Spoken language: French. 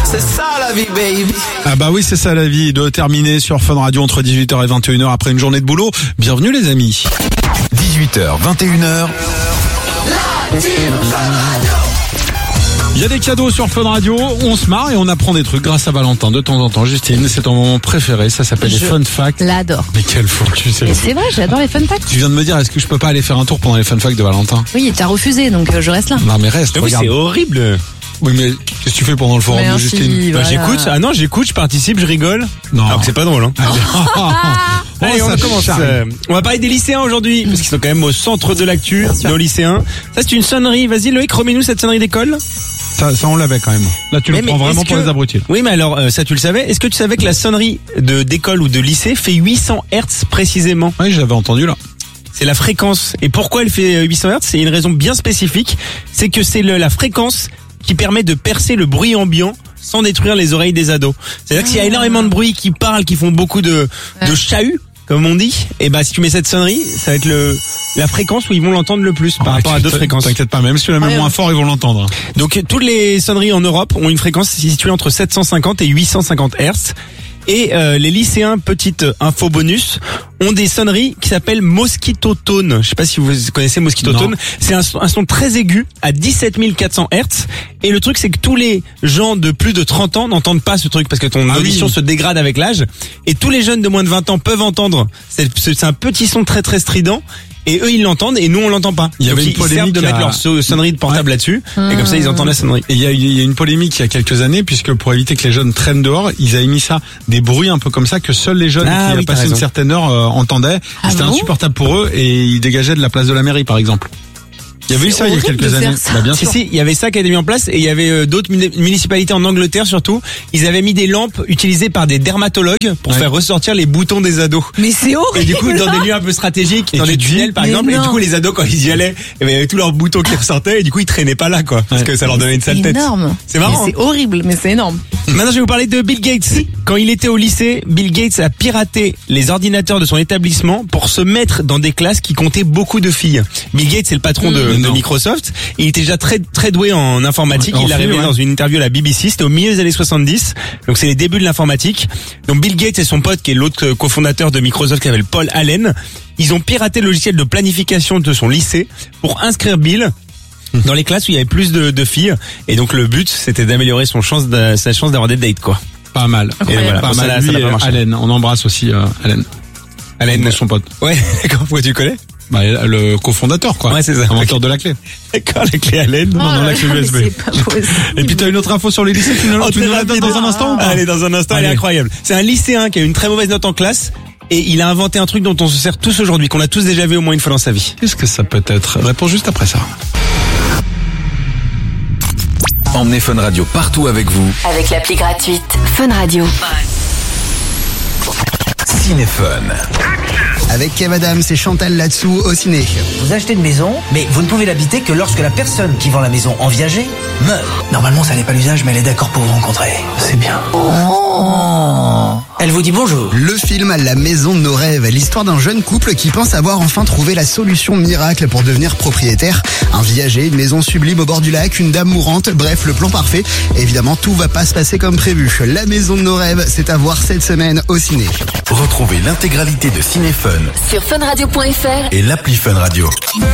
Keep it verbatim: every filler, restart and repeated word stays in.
C'est ça la vie, baby. Ah bah oui, c'est ça la vie, de terminer sur Fun Radio entre dix-huit heures et vingt et une heures après une journée de boulot. Bienvenue les amis. dix-huit heures, vingt et une heures. Il y a des cadeaux sur Fun Radio, on se marre et on apprend des trucs grâce à Valentin de temps en temps. Justine, c'est ton moment préféré, ça s'appelle Je les Fun Facts. L'adore. Mais quel fou, tu sais. Et c'est vrai, j'adore les fun facts. Tu viens de me dire, est-ce que je peux pas aller faire un tour pendant les Fun Facts de Valentin? Oui, t'as refusé, donc euh, je reste là. Non mais reste, Oui, regarde. c'est horrible. Oui mais qu'est-ce que tu fais pendant le forum de Merci, Justine? Bah, voilà. j'écoute. Ah non, j'écoute, je participe, je rigole. Non. Alors que c'est pas drôle, hein. Allez, Oh, on ça commence. charrie. Euh, on va parler des lycéens aujourd'hui, parce qu'ils sont quand même au centre de l'actu, nos lycéens. Ça, c'est une sonnerie. Vas-y, Loïc, remets-nous cette sonnerie d'école. Ça, ça on l'avait quand même. Là tu Mais- le prends mais vraiment est-ce pour que- les abrutis. Oui, mais alors, euh, ça, tu le savais. Est-ce que tu savais que la sonnerie de d'école ou de lycée fait huit cents hertz précisément? Oui, j'avais entendu là. C'est la fréquence. Et pourquoi elle fait huit cents hertz? C'est une raison bien spécifique. C'est que c'est le- la fréquence qui permet de percer le bruit ambiant sans détruire les oreilles des ados. C'est-à-dire que s'il y a énormément de bruit qui parlent, qui font beaucoup de, de chahut, comme on dit, et bah si tu mets cette sonnerie, ça va être le la fréquence où ils vont l'entendre le plus par rapport à d'autres fréquences. T'inquiète pas, même si tu la mets Ouais, moins ouais. fort, ils vont l'entendre. Donc toutes les sonneries en Europe ont une fréquence située entre sept cent cinquante et huit cent cinquante hertz. Et euh, les lycéens, petite info bonus, ont des sonneries qui s'appellent mosquitotone. Je sais pas si vous connaissez mosquitotone. Non. C'est un, son- un son très aigu à dix-sept mille quatre cents hertz. Et le truc, c'est que tous les gens de plus de trente ans n'entendent pas ce truc parce que ton Ah audition oui. se dégrade avec l'âge. Et tous les jeunes de moins de vingt ans peuvent entendre. C'est c'est un petit son très très strident. Et eux, ils l'entendent et nous, on l'entend pas. Il y avait Donc, une ils servent polémique de mettre à- leur so- sonnerie de portable Ouais. là-dessus. Et comme ça, ils entendent la sonnerie. Et il y a, il y a une polémique il y a quelques années, puisque pour éviter que les jeunes traînent dehors, ils avaient mis ça, des bruits un peu comme ça, que seuls les jeunes Ah qui oui, passaient t'as une raison. certaine heure euh, entendaient. Ah C'était bon insupportable pour eux et ils dégageaient de la place de la mairie, par exemple. Il y avait eu C'est ça il y a horrible quelques de faire années. ça. Bah, bien Si, sûr. si, il y avait ça qui a été mis en place et il y avait euh, d'autres muni- municipalités en Angleterre surtout. Ils avaient mis des lampes utilisées par des dermatologues pour Ouais. faire ressortir les boutons des ados. Mais c'est horrible. Et du coup, dans des lieux un peu stratégiques, Et dans tu les te dis- tunnels par Mais exemple, et non. du coup les ados quand ils y allaient, eh ben, il y avait tous leurs boutons qui ressortaient et du coup ils traînaient pas là quoi, parce Ouais. que ça leur donnait une sale C'est tête. énorme. C'est marrant. Mais c'est horrible, mais c'est énorme. Maintenant, je vais vous parler de Bill Gates. Quand il était au lycée, Bill Gates a piraté les ordinateurs de son établissement pour se mettre dans des classes qui comptaient beaucoup de filles. Bill Gates, c'est le patron de, Mmh. de Non. Microsoft. Il était déjà très très doué en informatique. En il l'a flux, révélé ouais. dans une interview à la B B C. C'était au milieu des années soixante-dix. Donc, c'est les débuts de l'informatique. Donc, Bill Gates et son pote, qui est l'autre euh, cofondateur de Microsoft, qui s'appelle Paul Allen, ils ont piraté le logiciel de planification de son lycée pour inscrire Bill dans les classes où il y avait plus de, de filles. Et donc, le but, c'était d'améliorer son chance de- sa chance d'avoir des dates, quoi. Pas mal. Et voilà, Pas bon, ça mal. n'a- Lui ça n'a et pas marché. Allen, on embrasse aussi euh, Allen. Allen, Allen, son pote. ouais, d'accord, pourquoi tu connais? Bah, le cofondateur, quoi. Ouais, c'est ça. Inventeur de la clé. D'accord, la clé Allen. Oh non, là la là, clé mais U S B. c'est pas possible. Et puis t'as une autre info sur les lycées, tu nous, Oh, tu nous la donnes dans un instant ou pas? Allez, dans un instant, elle est Allez. incroyable. C'est un lycéen qui a eu une très mauvaise note en classe et il a inventé un truc dont on se sert tous aujourd'hui, qu'on a tous déjà vu au moins une fois dans sa vie. Qu'est-ce que ça peut être? Réponds juste après ça. Emmenez Fun Radio partout avec vous. Avec l'appli gratuite Fun Radio. Cinéfun. Avec Kev Adams et Chantal Latsou au ciné. Vous achetez une maison, mais vous ne pouvez l'habiter que lorsque la personne qui vend la maison en viager meurt. Normalement, ça n'est pas l'usage, mais elle est d'accord pour vous rencontrer. C'est bien. Oh. Elle vous dit bonjour. Le film La maison de nos rêves, l'histoire d'un jeune couple qui pense avoir enfin trouvé la solution miracle pour devenir propriétaire. Un viager, une maison sublime au bord du lac, une dame mourante, bref, le plan parfait. Évidemment, tout va pas se passer comme prévu. La maison de nos rêves, c'est à voir cette semaine au ciné. Retrouvez l'intégralité de Cinéfun Sur funradio point f r et l'appli Fun Radio.